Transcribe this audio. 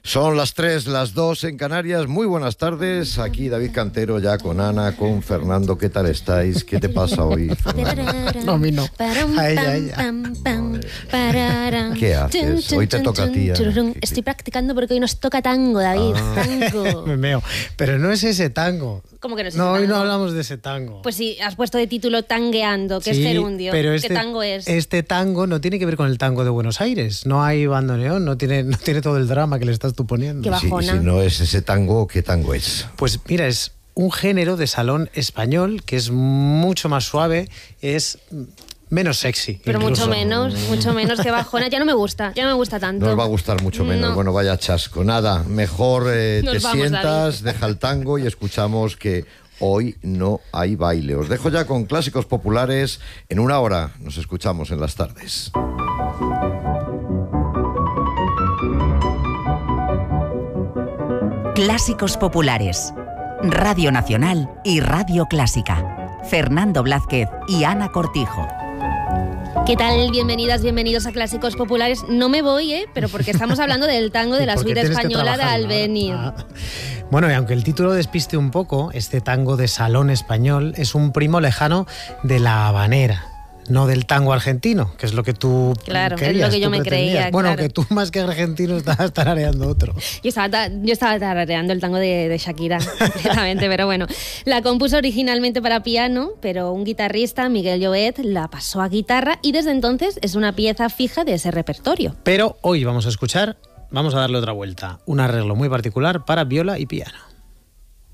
Son las 3, las 2 en Canarias. Muy buenas tardes. Aquí David Cantero, ya con Ana, con Fernando. ¿Qué tal estáis? ¿Qué te pasa hoy, Fernando? No, a mí no. A ella. ¿Qué haces? Hoy te toca a ti. Estoy practicando porque hoy nos toca tango, David. Tango. Me meo. Pero no es ese tango. ¿Cómo que no es ese No, tango? hoy no hablamos de ese tango. Pues sí, has puesto de título Tangueando, que es gerundio. Pero ¿Qué tango es? Este tango no tiene que ver con el tango de Buenos Aires. No hay bandoneón, no tiene todo el drama que le estás tú poniendo. Qué bajona. Si no es ese tango, ¿qué tango es? Pues mira, es un género de salón español que es mucho más suave, es menos sexy. Pero incluso. mucho menos que bajona. Ya no me gusta tanto. No os va a gustar mucho menos. No. Bueno, vaya chasco. Nada, mejor te vamos, sientas, David. deja el tango y escuchamos que hoy no hay baile. Os dejo ya con clásicos populares. En una hora nos escuchamos en las tardes. Clásicos populares. Radio Nacional y Radio Clásica. Fernando Blázquez y Ana Cortijo. ¿Qué tal? Bienvenidas, bienvenidos a Clásicos Populares. No me voy, pero porque estamos hablando del tango de la suite española de Albéniz. Bueno, y aunque el título despiste un poco, este tango de salón español es un primo lejano de la habanera. No del tango argentino, que es lo que tú Claro, querías, es lo que yo tú me pretendías. creía. Bueno, claro. que tú más que argentino estabas tarareando otro. Yo estaba tarareando el tango de Shakira, completamente, pero bueno. La compuso originalmente para piano, pero un guitarrista, Miguel Llobet, la pasó a guitarra y desde entonces es una pieza fija de ese repertorio. Pero hoy vamos a darle otra vuelta. Un arreglo muy particular para viola y piano.